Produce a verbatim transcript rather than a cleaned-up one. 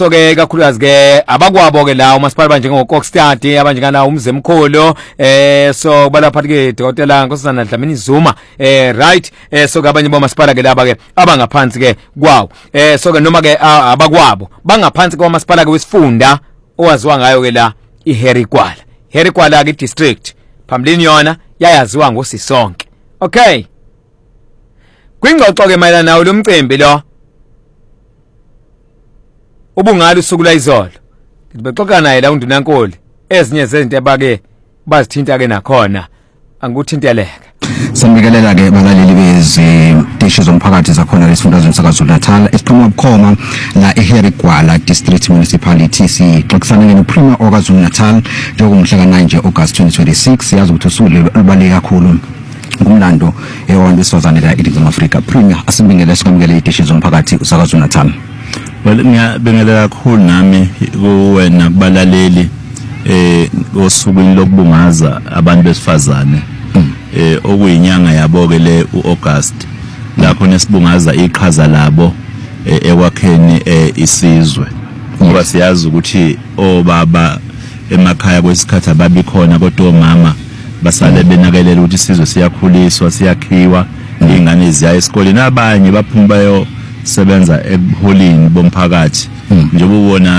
So ke kakhulukazi ke abakwabo ke la umasipala banje ngokokstad abanjengana umzemkholo eh so balapha ke dokotela nkosana Dlamini Zuma eh right eh so ke abanye bomasipala ke laba ke abangaphansi ke kwawo eh so ke noma ke abakwabo bangaphansi kwamasipala ke wesifunda owaziwa ngayo ke la iHerigwala Herigwala ke district phambilini yona yayaziwa ngosisonke. Okay, kwingxoxo ke mayelana nawo lo mcimbi lo ubungalo usuku la izolo ngibexoxa naye la undunankoli ezinye zezinto abake bazithinta ke nakhona angikuthinteleka. Sanibikelela ke balaleli beziteshi zomphakathi zakhona lesifundazwe saKwaZulu Natal esiqhamuka bukhoma la eHerigwala District Municipality sixoxisana no Premier okaZulu Natal njengomhla ka nine nje August twenty twenty-six. Yazi ukuthi usuku lubaluleke kakhulu ngumlando ewabantu besifazane la eNingizimu Afrika. Premier asimbingele sikwamukele iteshi zomphakathi saKwaZulu Natal. Well, ngiyabingelela kakhulu nami kuwena kubalaleli eh osukwini lokubungaza abantu besifazane eh okuyinyanga yabo ke le uAugust lapho nesibungaza iqhaza labo ekwakheni isizwe ngoba siyazi ukuthi obaba emakhaya kwesikhathi ababi khona kodwa omama basale benakelela ukuthi isizwe siyakhuliswa siyakhiwa ingane ziya esikoleni abanye baphuma bayo sebenza ebuholini bomphakathi njengoba ubona